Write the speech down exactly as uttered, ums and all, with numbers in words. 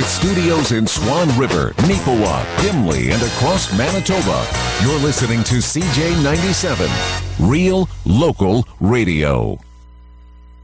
studios in Swan River, Neepawa, Gimli, and across Manitoba, you're listening to C J ninety-seven, Real Local Radio.